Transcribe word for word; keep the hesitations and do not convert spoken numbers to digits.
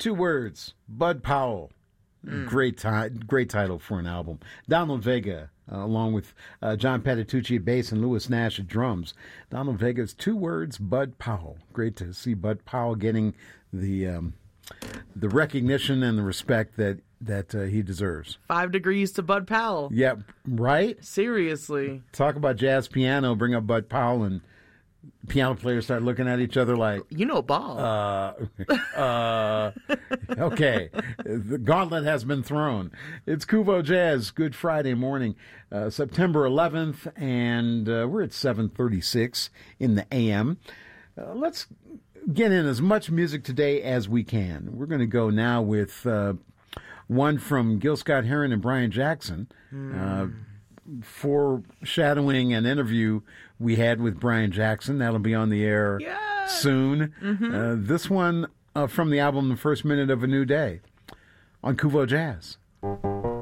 Two words, Bud Powell. Mm. Great, ti- great title for an album. Donald Vega, uh, along with uh, John Patitucci at bass and Louis Nash at drums. Donald Vega's Two Words, Bud Powell. Great to see Bud Powell getting the um, the recognition and the respect that that uh, he deserves. Five degrees to Bud Powell. Yep, right? Seriously. Talk about jazz piano, bring up Bud Powell, and piano players start looking at each other like, you know, ball. Uh, uh, okay. The gauntlet has been thrown. It's Kuvo Jazz, Good Friday morning, uh, September eleventh, and uh, we're at seven thirty-six in the A M. Uh, let's get in as much music today as we can. We're going to go now with uh, one from Gil Scott-Heron and Brian Jackson, mm. uh, foreshadowing an interview we had with Brian Jackson. That'll be on the air yeah. soon. Mm-hmm. Uh, this one uh, from the album The First Minute of a New Day on Kuvo Jazz.